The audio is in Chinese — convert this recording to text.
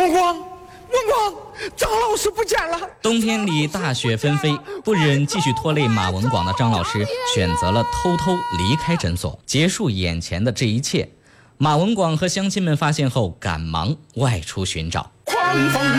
光光，张老师不见了。 冬天里大雪纷飞，不忍继续拖累马文广的张老师选择了偷偷离开诊所，结束眼前的这一切。马文广和乡亲们发现后赶忙外出寻找。 狂风